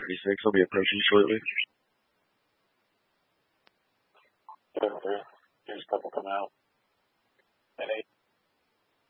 36 will be approaching shortly. There's a couple coming out.